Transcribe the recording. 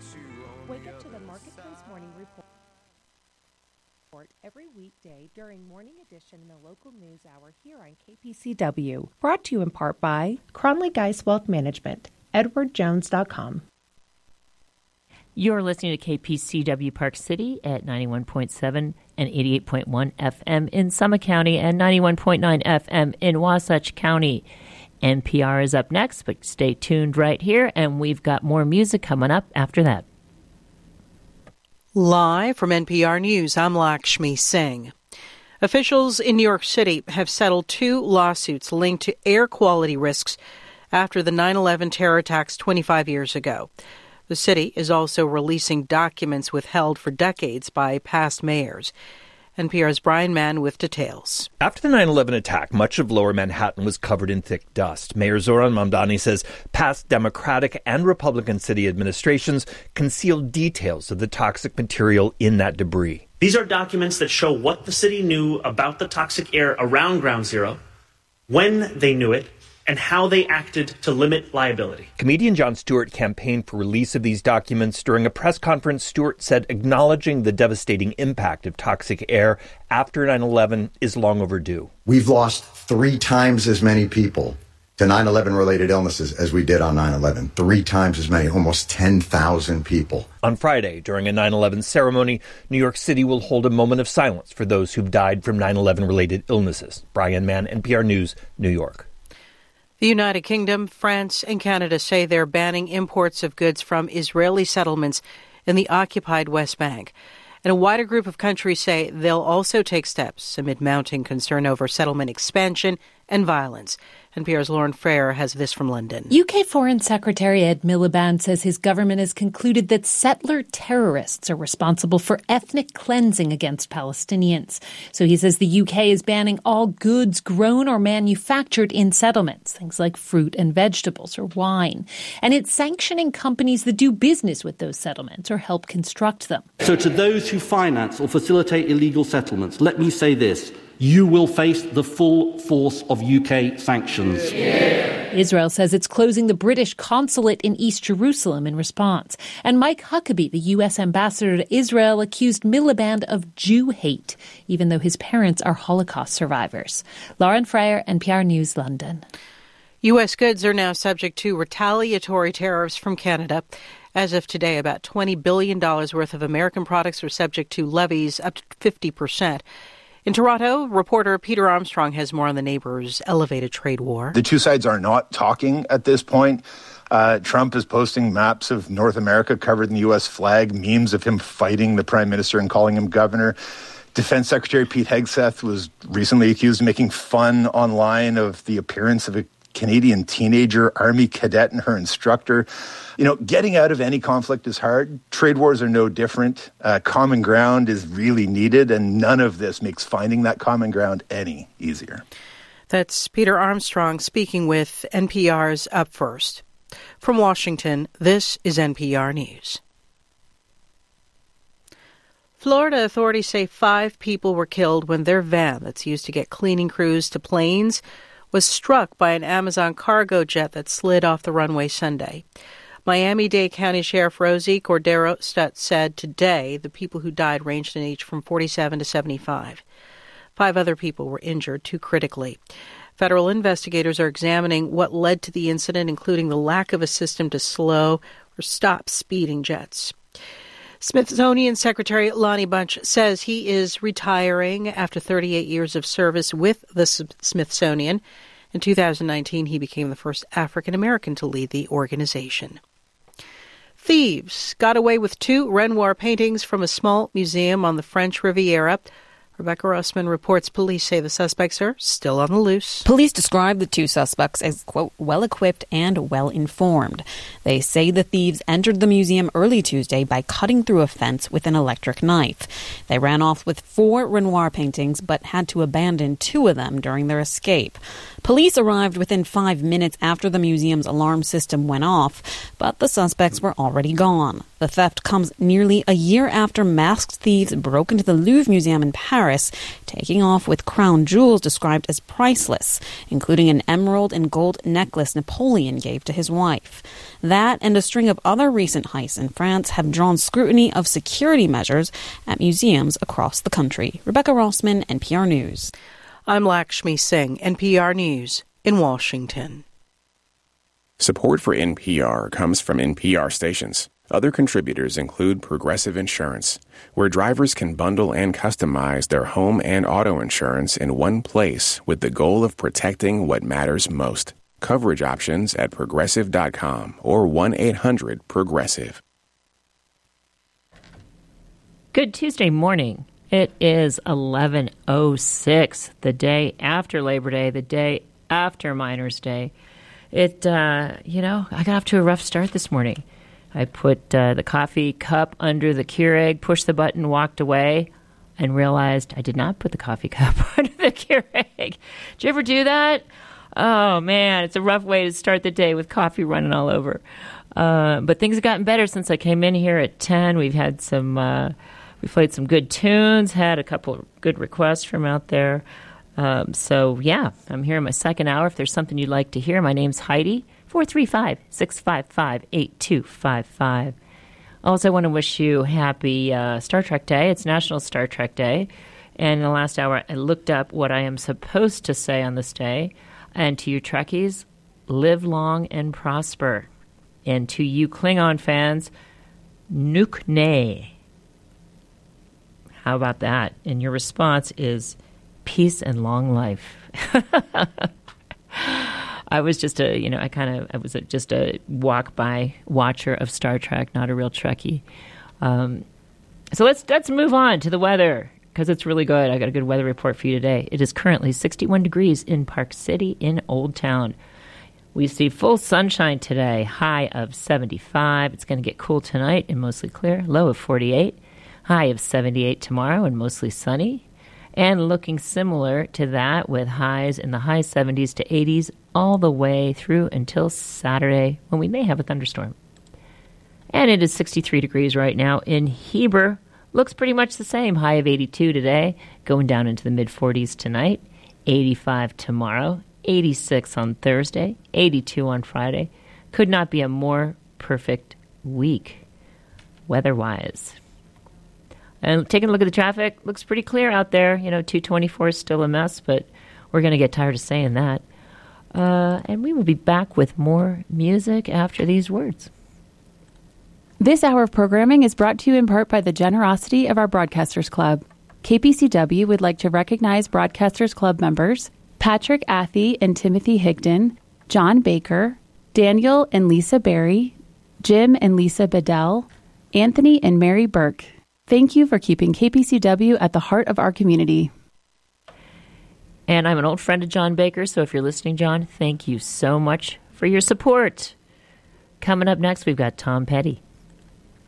Wake up to the Marketplace Morning Report every weekday during Morning Edition in the local news hour here on KPCW. Brought to you in part by Cronley Geis Wealth Management, edwardjones.com. You're listening to KPCW Park City at 91.7 and 88.1 FM in Summit County and 91.9 FM in Wasatch County. NPR is up next, but stay tuned right here, and we've got more music coming up after that. Live from NPR News, I'm Lakshmi Singh. Officials in New York City have settled 2 lawsuits linked to air quality risks after the 9/11 terror attacks 25 years ago. The city is also releasing documents withheld for decades by past mayors. NPR's Brian Mann with details. After the 9/11 attack, much of lower Manhattan was covered in thick dust. Mayor Zohran Mamdani says past Democratic and Republican city administrations concealed details of the toxic material in that debris. These are documents that show what the city knew about the toxic air around Ground Zero, when they knew it, and how they acted to limit liability. Comedian Jon Stewart campaigned for release of these documents. During a press conference, Stewart said acknowledging the devastating impact of toxic air after 9/11 is long overdue. We've lost 3 times as many people to 9/11-related illnesses as we did on 9/11. 3 times as many, almost 10,000 people. On Friday, during a 9/11 ceremony, New York City will hold a moment of silence for those who've died from 9/11-related illnesses. Brian Mann, NPR News, New York. The United Kingdom, France, and Canada say they're banning imports of goods from Israeli settlements in the occupied West Bank. And a wider group of countries say they'll also take steps amid mounting concern over settlement expansion and violence. NPR's Lauren Frayer has this from London. UK Foreign Secretary Ed Miliband says his government has concluded that settler terrorists are responsible for ethnic cleansing against Palestinians. So he says the UK is banning all goods grown or manufactured in settlements, things like fruit and vegetables or wine. And it's sanctioning companies that do business with those settlements or help construct them. So to those who finance or facilitate illegal settlements, let me say this. You will face the full force of UK sanctions. Israel says it's closing the British consulate in East Jerusalem in response. And Mike Huckabee, the U.S. ambassador to Israel, accused Miliband of Jew hate, even though his parents are Holocaust survivors. Lauren Frayer, NPR News, London. U.S. goods are now subject to retaliatory tariffs from Canada. As of today, about $20 billion worth of American products are subject to levies up to 50%. In Toronto, reporter Peter Armstrong has more on the neighbors' elevated trade war. The two sides are not talking at this point. Trump is posting maps of North America covered in the U.S. flag, memes of him fighting the prime minister and calling him governor. Defense Secretary Pete Hegseth was recently accused of making fun online of the appearance of a Canadian teenager Army cadet and her instructor. You know, getting out of any conflict is hard. Trade wars are no different. Common ground is really needed, and none of this makes finding that common ground any easier. That's Peter Armstrong speaking with NPR's Up First. From Washington, this is NPR News. Florida authorities say 5 people were killed when their van that's used to get cleaning crews to planes was struck by an Amazon cargo jet that slid off the runway Sunday. Miami-Dade County Sheriff Rosie Cordero said today the people who died ranged in age from 47 to 75. 5 other people were injured, 2 critically. Federal investigators are examining what led to the incident, including the lack of a system to slow or stop speeding jets. Smithsonian Secretary Lonnie Bunch says he is retiring after 38 years of service with the Smithsonian. In 2019, he became the first African-American to lead the organization. Thieves got away with 2 Renoir paintings from a small museum on the French Riviera. Rebecca Rossman reports police say the suspects are still on the loose. Police describe the 2 suspects as, quote, well-equipped and well-informed. They say the thieves entered the museum early Tuesday by cutting through a fence with an electric knife. They ran off with 4 Renoir paintings but had to abandon 2 of them during their escape. Police arrived within 5 minutes after the museum's alarm system went off, but the suspects were already gone. The theft comes nearly a year after masked thieves broke into the Louvre Museum in Paris, taking off with crown jewels described as priceless, including an emerald and gold necklace Napoleon gave to his wife. That and a string of other recent heists in France have drawn scrutiny of security measures at museums across the country. Rebecca Rossman, NPR News. I'm Lakshmi Singh, NPR News in Washington. Support for NPR comes from NPR stations. Other contributors include Progressive Insurance, where drivers can bundle and customize their home and auto insurance in one place with the goal of protecting what matters most. Coverage options at Progressive.com or 1-800-PROGRESSIVE. Good Tuesday morning. It is 11:06, the day after Labor Day, the day after Miners' Day. I got off to a rough start this morning. I put the coffee cup under the Keurig, pushed the button, walked away, and realized I did not put the coffee cup under the Keurig. Did you ever do that? Oh, man, it's a rough way to start the day with coffee running all over. But things have gotten better since I came in here at 10. We've had we played some good tunes, had a couple of good requests from out there. I'm here in my second hour. If there's something you'd like to hear, my name's Heidi, 435-655-8255. Also, I want to wish you happy Star Trek Day. It's National Star Trek Day. And in the last hour, I looked up what I am supposed to say on this day. And to you Trekkies, live long and prosper. And to you Klingon fans, Nuke Nay. How about that? And your response is peace and long life. I was just a walk-by watcher of Star Trek, not a real Trekkie. So let's move on to the weather, because it's really good. I got a good weather report for you today. It is currently 61 degrees in Park City in Old Town. We see full sunshine today, high of 75. It's going to get cool tonight and mostly clear, low of 48. High of 78 tomorrow and mostly sunny. And looking similar to that with highs in the high 70s to 80s all the way through until Saturday, when we may have a thunderstorm. And it is 63 degrees right now in Heber. Looks pretty much the same. High of 82 today, going down into the mid-40s tonight. 85 tomorrow, 86 on Thursday, 82 on Friday. Could not be a more perfect week, weather-wise. And taking a look at the traffic, looks pretty clear out there. 224 is still a mess, but we're going to get tired of saying that. And we will be back with more music after these words. This hour of programming is brought to you in part by the generosity of our Broadcasters Club. KPCW would like to recognize Broadcasters Club members Patrick Athey and Timothy Higdon, John Baker, Daniel and Lisa Berry, Jim and Lisa Bedell, Anthony and Mary Burke. Thank you for keeping KPCW at the heart of our community. And I'm an old friend of John Baker, so if you're listening, John, thank you so much for your support. Coming up next, we've got Tom Petty.